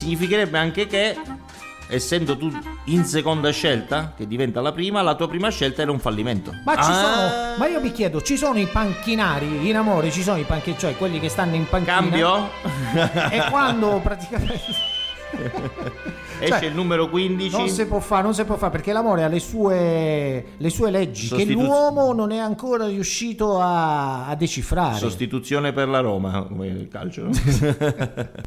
significherebbe anche che, essendo tu in seconda scelta, che diventa la prima, la tua prima scelta era un fallimento. Ma io mi chiedo, ci sono i panchinari in amore, ci sono i panchinari, cioè quelli che stanno in panchina? Cambio? E quando praticamente esce il numero 15, non si può fare perché l'amore ha le sue leggi che l'uomo non è ancora riuscito a decifrare. Sostituzione per la Roma, come il calcio, no?